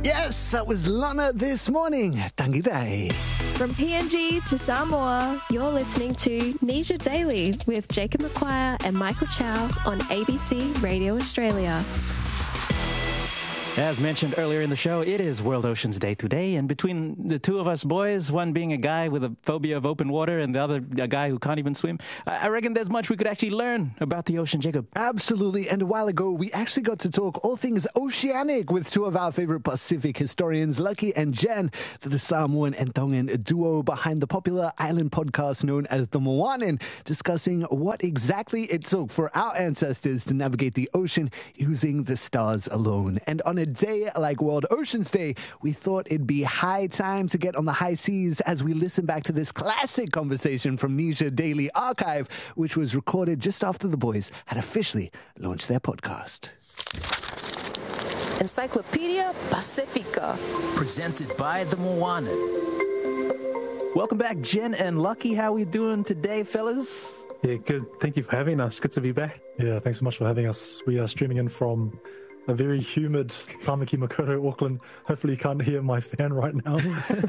Yes, that was Lana this morning. Tangi Day. From PNG to Samoa, you're listening to Nisha Daily with Jacob McQuire and Michael Chow on ABC Radio Australia. As mentioned earlier in the show, it is World Oceans Day today, and between the two of us boys, one being a guy with a phobia of open water and the other a guy who can't even swim, I reckon there's much we could actually learn about the ocean, Jacob. Absolutely, and a while ago, we actually got to talk all things oceanic with two of our favorite Pacific historians, Lucky and Jen, the Samoan and Tongan duo behind the popular island podcast known as The Moanen, discussing what exactly it took for our ancestors to navigate the ocean using the stars alone. And on a day like World Oceans Day, we thought it'd be high time to get on the high seas as we listen back to this classic conversation from Nisha Daily Archive, which was recorded just after the boys had officially launched their podcast. Encyclopedia Pacifica. Presented by The Moanen. Welcome back, Jen and Lucky. How are we doing today, fellas? Yeah, good. Thank you for having us. Good to be back. Yeah, thanks so much for having us. We are streaming in from a very humid Tamaki Makaurau, Auckland. Hopefully you can't hear my fan right now.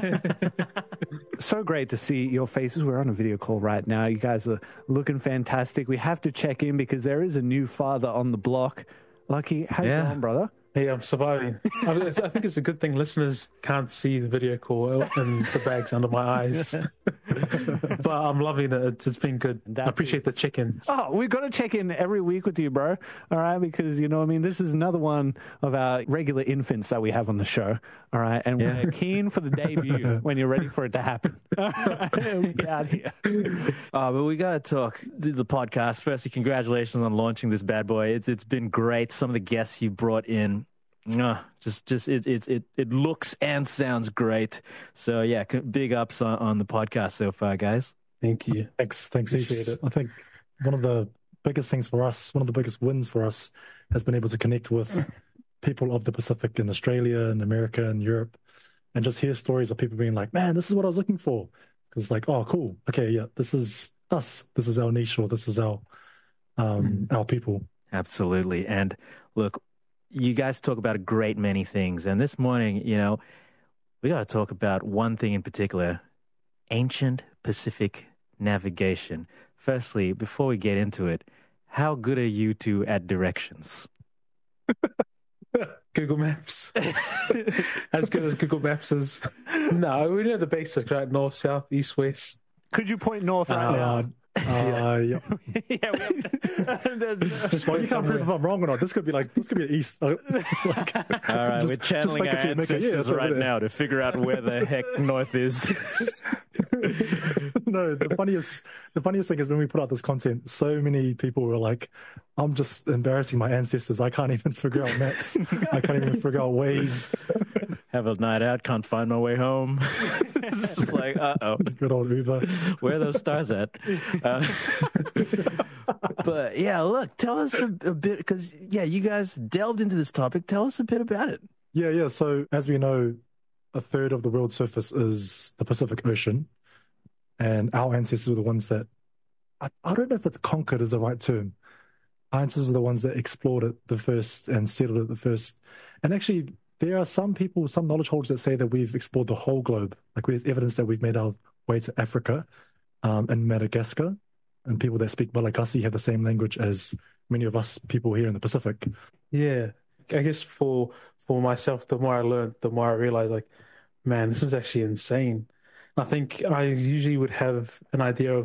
So great to see your faces. We're on a video call right now. You guys are looking fantastic. We have to check in because there is a new father on the block. Lucky, how you doing, brother? Hey, I'm surviving. I think it's a good thing listeners can't see the video call and the bags under my eyes. But I'm loving it. It's been good. I appreciate the check-ins. Oh, we've got to check in every week with you, bro. All right, because, you know, I mean, this is another one of our regular infants that we have on the show. All right, and we're keen for the debut when you're ready for it to happen. All right, we'll get out here. But we got to talk the podcast. Firstly, congratulations on launching this bad boy. It's been great. Some of the guests you brought in. It looks and sounds great. So yeah, big ups on the podcast so far, guys. Thank you. Thanks. Appreciate it. I think one of the biggest things for us, one of the biggest wins for us, has been able to connect with people of the Pacific in Australia and America and Europe, and just hear stories of people being like, "Man, this is what I was looking for." Because it's like, "Oh, cool. Okay, yeah, this is us. This is our niche, or this is our people." Absolutely. And look, you guys talk about a great many things. And this morning, you know, we got to talk about one thing in particular, ancient Pacific navigation. Firstly, before we get into it, how good are you two at directions? Google Maps. As good as Google Maps is. No, we know the basics, right? North, south, east, west. Could you point north right now? Yeah. Well, you can't prove if I'm wrong or not. This could be an east. All right, we're channeling our ancestors right now to figure out where the heck north is. No, the funniest thing is when we put out this content, so many people were like, "I'm just embarrassing my ancestors. I can't even figure out maps. I can't even figure out ways. Have a night out, can't find my way home." It's just like, Good old Uber. Where are those stars at? But yeah, look, tell us a bit, because you guys delved into this topic. Tell us a bit about it. Yeah. So as we know, a third of the world's surface is the Pacific Ocean, and our ancestors were the ones that, I don't know if it's conquered is the right term. Our ancestors are the ones that explored it the first and settled it the first. And actually, there are some people, some knowledge holders that say that we've explored the whole globe. Like there's evidence that we've made our way to Africa and Madagascar, and people that speak Malagasy have the same language as many of us people here in the Pacific. Yeah. I guess for myself, the more I learned, the more I realized, like, man, this is actually insane. I think I usually would have an idea of